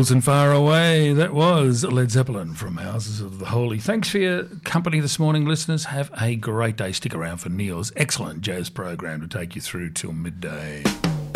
Miles and Far Away. That was Led Zeppelin from Houses of the Holy. Thanks for your company this morning, listeners. Have a great day. Stick around for Neil's excellent jazz program to take you through till midday.